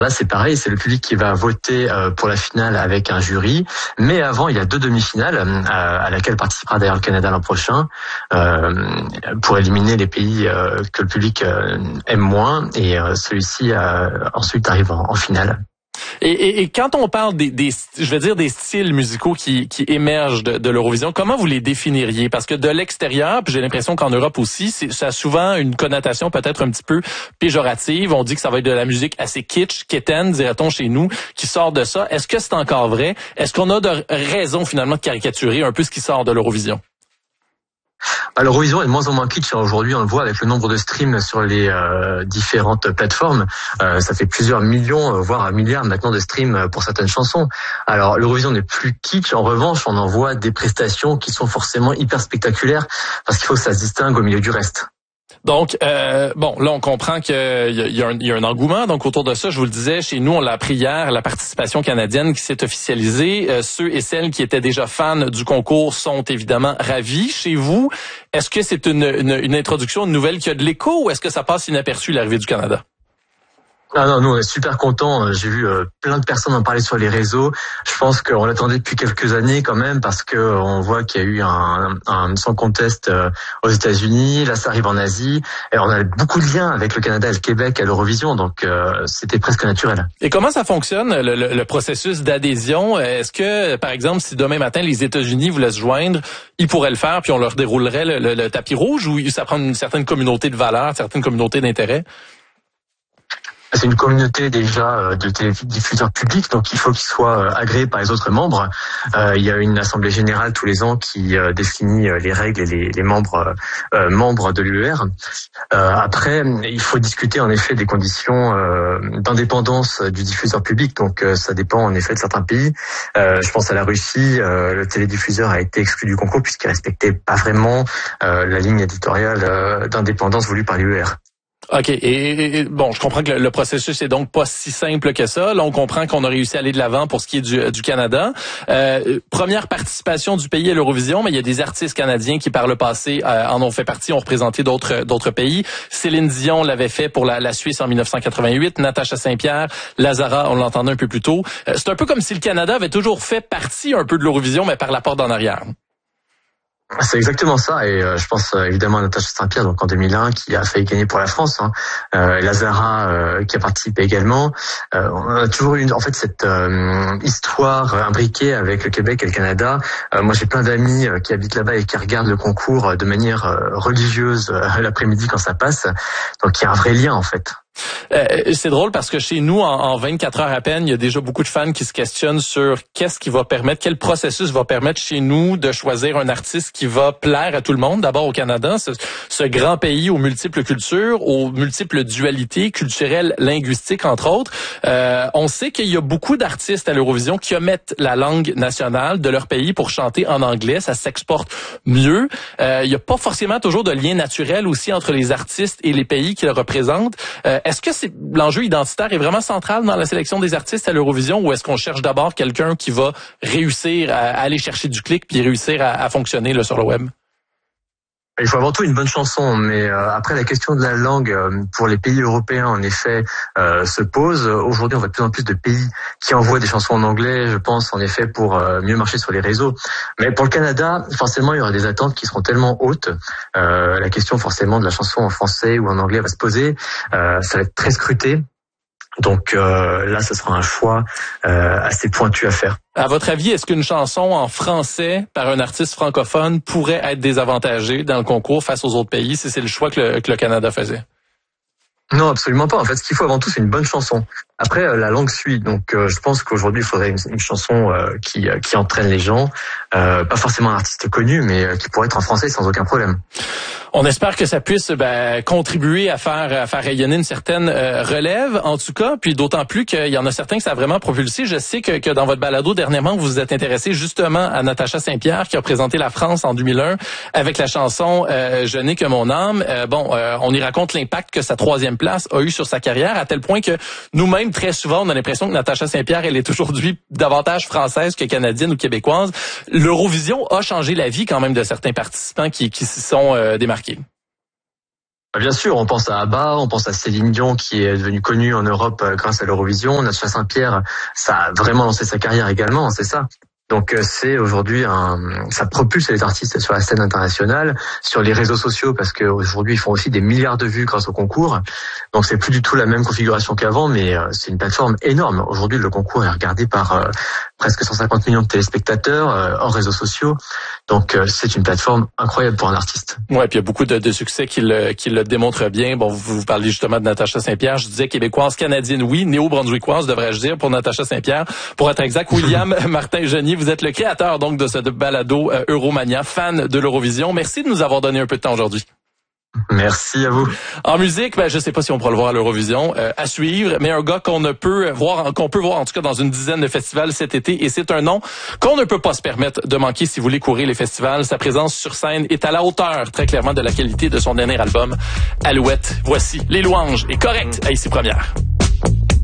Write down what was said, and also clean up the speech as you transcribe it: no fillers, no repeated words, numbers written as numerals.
Là, c'est pareil, c'est le public qui va voter pour la finale avec un jury. Mais avant, il y a 2 demi-finales à laquelle participera d'ailleurs le Canada l'an prochain pour éliminer les pays que le public aime moins. Et celui-ci ensuite arrive en finale. Et quand on parle des styles musicaux qui émergent de l'Eurovision, comment vous les définiriez? Parce que de l'extérieur, puis j'ai l'impression qu'en Europe aussi, ça a souvent une connotation peut-être un petit peu péjorative. On dit que ça va être de la musique assez kitsch, quétaine, dirait-on chez nous, qui sort de ça. Est-ce que c'est encore vrai? Est-ce qu'on a de raison finalement de caricaturer un peu ce qui sort de l'Eurovision? L'Eurovision est de moins en moins kitsch. Aujourd'hui, on le voit avec le nombre de streams sur les différentes plateformes. Ça fait plusieurs millions, voire un milliard maintenant de streams pour certaines chansons. Alors, l'Eurovision n'est plus kitsch. En revanche, on en voit des prestations qui sont forcément hyper spectaculaires parce qu'il faut que ça se distingue au milieu du reste. Donc, là, on comprend qu'il y a un engouement. Donc, autour de ça, je vous le disais, chez nous, on l'a appris hier, la participation canadienne qui s'est officialisée. Ceux et celles qui étaient déjà fans du concours sont évidemment ravis. Chez vous, est-ce que c'est une introduction, une nouvelle qui a de l'écho ou est-ce que ça passe inaperçu l'arrivée du Canada? Ah non, nous on est super contents. J'ai vu plein de personnes en parler sur les réseaux. Je pense qu'on l'attendait depuis quelques années quand même parce que on voit qu'il y a eu un Song Contest aux États-Unis. Là, ça arrive en Asie. Et on a beaucoup de liens avec le Canada et le Québec à l'Eurovision, donc c'était presque naturel. Et comment ça fonctionne le processus d'adhésion? Est-ce que, par exemple, si demain matin les États-Unis voulaient se joindre, ils pourraient le faire puis on leur déroulerait le tapis rouge ou ça prend une certaine communauté de valeurs, une certaine communauté d'intérêt? C'est une communauté déjà de télédiffuseurs publics, donc il faut qu'ils soient agréés par les autres membres. Il y a une assemblée générale tous les ans qui définit les règles et les membres de l'UER. Après, il faut discuter en effet des conditions d'indépendance du diffuseur public, donc ça dépend en effet de certains pays. Je pense à la Russie, le télédiffuseur a été exclu du concours puisqu'il respectait pas vraiment la ligne éditoriale d'indépendance voulue par l'UER. OK. Et bon, je comprends que le processus est donc pas si simple que ça. Là, on comprend qu'on a réussi à aller de l'avant pour ce qui est du Canada. Première participation du pays à l'Eurovision, mais il y a des artistes canadiens qui, par le passé, en ont fait partie, ont représenté d'autres pays. Céline Dion l'avait fait pour la Suisse en 1988. Natacha Saint-Pierre, Lazara, on l'entendait un peu plus tôt. C'est un peu comme si le Canada avait toujours fait partie un peu de l'Eurovision, mais par la porte d'en arrière. C'est exactement ça, et je pense évidemment à Natacha Saint-Pierre, donc en 2001, qui a failli gagner pour la France, Lazara qui a participé également. On a toujours eu en fait cette histoire imbriquée avec le Québec et le Canada. Moi, j'ai plein d'amis qui habitent là-bas et qui regardent le concours de manière religieuse l'après-midi quand ça passe. Donc il y a un vrai lien en fait. C'est drôle parce que chez nous, en 24 heures à peine, il y a déjà beaucoup de fans qui se questionnent sur quel processus va permettre chez nous de choisir un artiste qui va plaire à tout le monde. D'abord au Canada, ce grand pays aux multiples cultures, aux multiples dualités culturelles, linguistiques, entre autres. On sait qu'il y a beaucoup d'artistes à l'Eurovision qui omettent la langue nationale de leur pays pour chanter en anglais. Ça s'exporte mieux. Il n'y a pas forcément toujours de lien naturel aussi entre les artistes et les pays qui le représentent. Est-ce que l'enjeu identitaire est vraiment central dans la sélection des artistes à l'Eurovision ou est-ce qu'on cherche d'abord quelqu'un qui va réussir à aller chercher du clic puis réussir à fonctionner là, sur le web? Il faut avant tout une bonne chanson, mais après la question de la langue pour les pays européens en effet se pose. Aujourd'hui, on voit de plus en plus de pays qui envoient des chansons en anglais, je pense en effet pour mieux marcher sur les réseaux. Mais pour le Canada, forcément, il y aura des attentes qui seront tellement hautes. La question forcément de la chanson en français ou en anglais va se poser. Ça va être très scruté. Donc là, ce sera un choix assez pointu à faire. À votre avis, est-ce qu'une chanson en français par un artiste francophone pourrait être désavantagée dans le concours face aux autres pays si c'est le choix que le Canada faisait? Non, absolument pas. En fait, ce qu'il faut avant tout, c'est une bonne chanson. Après, la langue suit. Donc, je pense qu'aujourd'hui, il faudrait une chanson qui entraîne les gens. Pas forcément un artiste connu, mais qui pourrait être en français sans aucun problème. On espère que ça puisse contribuer à faire rayonner une certaine relève, en tout cas, puis d'autant plus qu'il y en a certains que ça a vraiment propulsé. Je sais que dans votre balado, dernièrement, vous vous êtes intéressé justement à Natacha Saint-Pierre, qui a représenté la France en 2001 avec la chanson « Je n'ai que mon âme ». On y raconte l'impact que sa 3e place a eu sur sa carrière, à tel point que nous-mêmes, très souvent, on a l'impression que Natacha Saint-Pierre, elle est aujourd'hui davantage française que canadienne ou québécoise. L'Eurovision a changé la vie quand même de certains participants qui s'y sont démarqués. Bien sûr, on pense à ABBA, on pense à Céline Dion qui est devenue connue en Europe grâce à l'Eurovision. Natacha Saint-Pierre, ça a vraiment lancé sa carrière également, c'est ça. Donc c'est aujourd'hui ça propulse les artistes sur la scène internationale, sur les réseaux sociaux parce que aujourd'hui ils font aussi des milliards de vues grâce au concours. Donc c'est plus du tout la même configuration qu'avant, mais c'est une plateforme énorme. Aujourd'hui le concours est regardé par presque 150 millions de téléspectateurs hors réseaux sociaux. Donc c'est une plateforme incroyable pour un artiste. Ouais, puis il y a beaucoup de succès qui le démontrent bien. Bon, vous parlez justement de Natacha Saint-Pierre. Je disais québécoise, canadienne, oui, néo-brunswickoise, devrais-je dire, pour Natacha Saint-Pierre. Pour être exact, William Martin-Genier, vous êtes le créateur donc de ce balado Euromania, fan de l'Eurovision. Merci de nous avoir donné un peu de temps aujourd'hui. Merci à vous. En musique, je sais pas si on pourra le voir à l'Eurovision, à suivre, mais un gars qu'on peut voir en tout cas dans une dizaine de festivals cet été, et c'est un nom qu'on ne peut pas se permettre de manquer si vous voulez courir les festivals. Sa présence sur scène est à la hauteur, très clairement, de la qualité de son dernier album, Alouette. Voici Les Louanges et Correct à Ici Première.